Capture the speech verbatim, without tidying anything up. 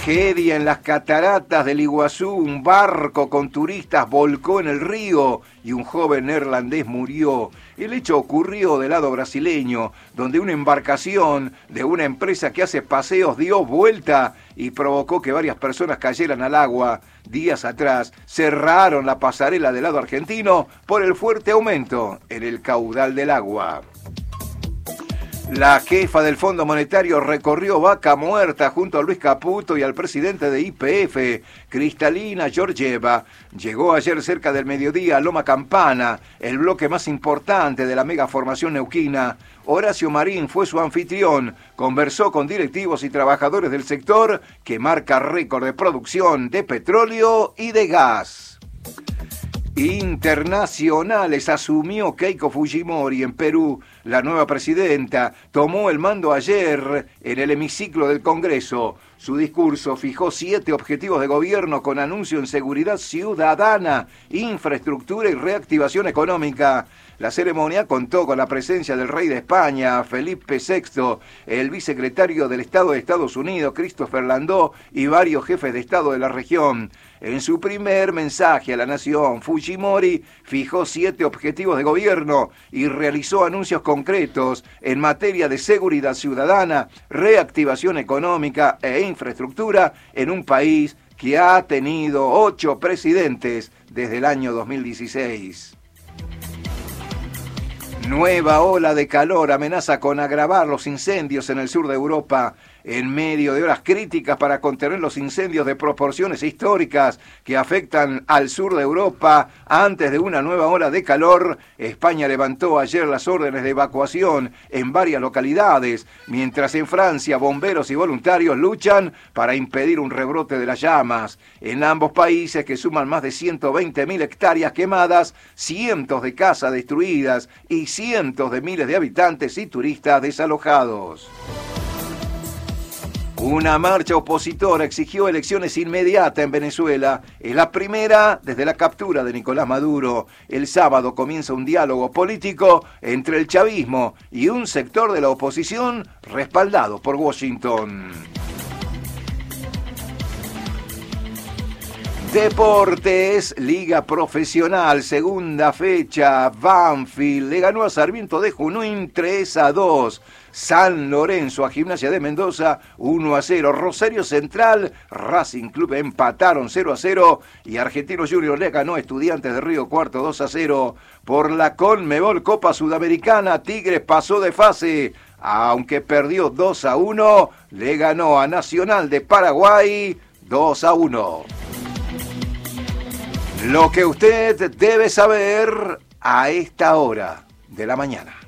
Tragedia en las cataratas del Iguazú. Un barco con turistas volcó en el río y un joven neerlandés murió. El hecho ocurrió del lado brasileño, donde una embarcación de una empresa que hace paseos dio vuelta y provocó que varias personas cayeran al agua. Días atrás cerraron la pasarela del lado argentino por el fuerte aumento en el caudal del agua. La jefa del Fondo Monetario recorrió Vaca Muerta junto a Luis Caputo y al presidente de Y P F, Kristalina Georgieva. Llegó ayer cerca del mediodía a Loma Campana, el bloque más importante de la megaformación neuquina. Horacio Marín fue su anfitrión, conversó con directivos y trabajadores del sector que marca récord de producción de petróleo y de gas. Internacionales asumió Keiko Fujimori en Perú. La nueva presidenta tomó el mando ayer en el hemiciclo del Congreso. Su discurso fijó siete objetivos de gobierno con anuncio en seguridad ciudadana, infraestructura y reactivación económica. La ceremonia contó con la presencia del rey de España, Felipe sexto, el vicesecretario del Estado de Estados Unidos, Christopher Landó, y varios jefes de Estado de la región. En su primer mensaje a la nación, Fujimori fijó siete objetivos de gobierno y realizó anuncios concretos en materia de seguridad ciudadana, reactivación económica e infraestructura en un país que ha tenido ocho presidentes desde el año dos mil dieciséis. Nueva ola de calor amenaza con agravar los incendios en el sur de Europa. En medio de horas críticas para contener los incendios de proporciones históricas que afectan al sur de Europa antes de una nueva ola de calor, España levantó ayer las órdenes de evacuación en varias localidades, mientras en Francia bomberos y voluntarios luchan para impedir un rebrote de las llamas. En ambos países, que suman más de ciento veinte mil hectáreas quemadas, cientos de casas destruidas y cientos de miles de habitantes y turistas desalojados. Una marcha opositora exigió elecciones inmediatas en Venezuela. Es la primera desde la captura de Nicolás Maduro. El sábado comienza un diálogo político entre el chavismo y un sector de la oposición respaldado por Washington. Deportes, Liga Profesional, segunda fecha. Banfield le ganó a Sarmiento de Junín tres a dos. San Lorenzo a Gimnasia de Mendoza uno a cero. Rosario Central, Racing Club empataron cero a cero. Y Argentinos Juniors le ganó a Estudiantes de Río Cuarto dos a cero. Por la Conmebol Copa Sudamericana, Tigres pasó de fase. Aunque perdió dos a uno, le ganó a Nacional de Paraguay dos a uno. Lo que usted debe saber a esta hora de la mañana.